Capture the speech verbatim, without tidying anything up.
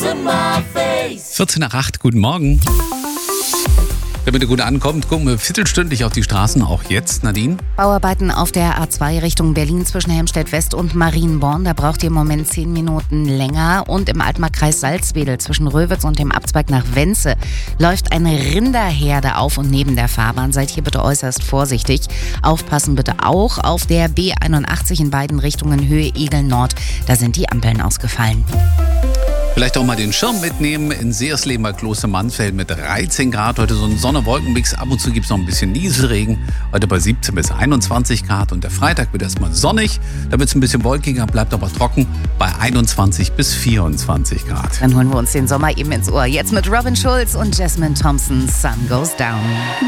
vierzehn nach acht, guten Morgen. Damit ihr gut ankommt, gucken wir viertelstündlich auf die Straßen, auch jetzt, Nadine. Bauarbeiten auf der A zwei Richtung Berlin zwischen Helmstedt West und Marienborn. Da braucht ihr im Moment zehn Minuten länger. Und im Altmarkkreis Salzwedel zwischen Röwitz und dem Abzweig nach Wenze läuft eine Rinderherde auf und neben der Fahrbahn. Seid hier bitte äußerst vorsichtig. Aufpassen bitte auch auf der B einundachtzig in beiden Richtungen Höhe Egel Nord. Da sind die Ampeln ausgefallen. Vielleicht auch mal den Schirm mitnehmen. In Seersleben bei Kloster Mansfeld mit dreizehn Grad. Heute so ein Sonne-Wolken-Mix. Ab und zu gibt es noch ein bisschen Nieselregen. Heute bei siebzehn bis einundzwanzig Grad. Und der Freitag wird erstmal sonnig. Da wird es ein bisschen wolkiger, bleibt aber trocken bei einundzwanzig bis vierundzwanzig Grad. Dann holen wir uns den Sommer eben ins Ohr. Jetzt mit Robin Schulz und Jasmine Thompson, Sun Goes Down.